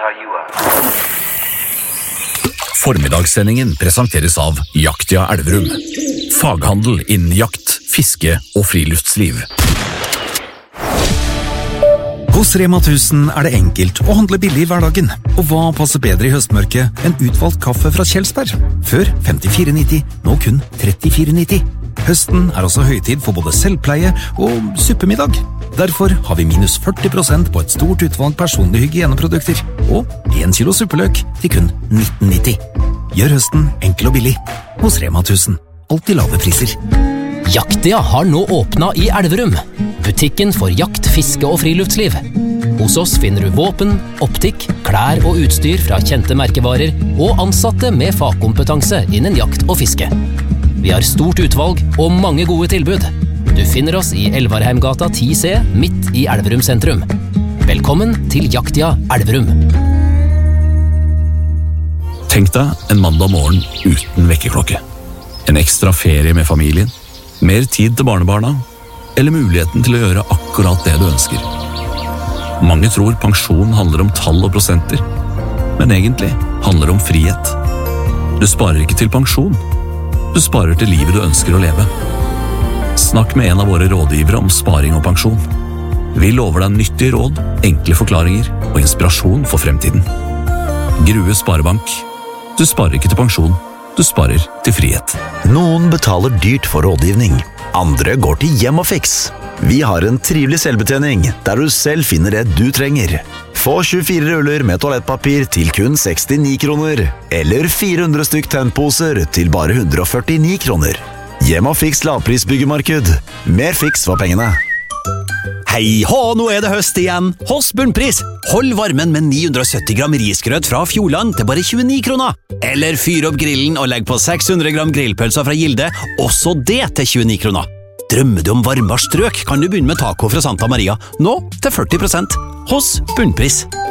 Formiddagssendingen presenteres av Jaktia Elverum. Faghandel innen jakt, fiske og friluftsliv. Hos Rema 1000 det enkelt å handle billig i hverdagen. Og hva passer bedre i høstmørket enn utvalgt kaffe fra Kjelsberg? Før 54,90, nå kun 34,90. Høsten også høytid for både selvpleie og suppemiddag. Derfor har vi minus 40% på et stort utvalg personlige hygieneprodukter og 1 kilo suppeløk til kun 19,90. Gjør høsten enkel og billig hos Rema 1000. Alltid lave priser. Jaktia har nå åpnet i Elverum. Butikken for jakt, fiske og friluftsliv. Hos oss finner du våpen, optikk, klær og utstyr fra kjente merkevarer og ansatte med fagkompetanse innen jakt og fiske. Vi har stort utvalg og mange gode tilbud. Du finner oss i Elvarheimgata 10C, midt i Elverum sentrum. Velkommen til Jaktia Elverum. Tenk deg en mandag morgen uten vekkerklokke. En ekstra ferie med familien, mer tid til barnebarna, eller muligheten til å gjøre akkurat det du ønsker. Mange tror pensjon handler om tall og prosenter, men egentlig handler det om frihet. Du sparer ikke til pensjon, du sparer til livet du ønsker å leve. Snakk med en av våre rådgivere om sparing og pensjon. Vi lover deg nyttige råd, enkle forklaringer og inspirasjon for fremtiden. Grue Sparebank. Du sparer ikke til pensjon, du sparer til frihet. Noen betaler dyrt for rådgivning. Andre går til Hjem og Fiks. Vi har en trivelig selvbetjening, der du selv finner det du trenger. Få 24 ruller med toalettpapir til kun 69 kroner, eller 400 stykk tennposer til bare 149 kroner. Hjem og Fiks lavprisbyggemarked. Mer fiks for pengene. Hei hå, nå det høst igjen. Hos Bunnpris. Hold varmen med 970 gram risgrøt fra Fjordland til bare 29 kroner. Eller fyr opp grillen og legg på 600 gram grillpølser fra Gilde, også det til 29 kroner. Drømmer du om varmere strøk, kan du begynne med taco fra Santa Maria, nå til 40%, hos Bunnpris.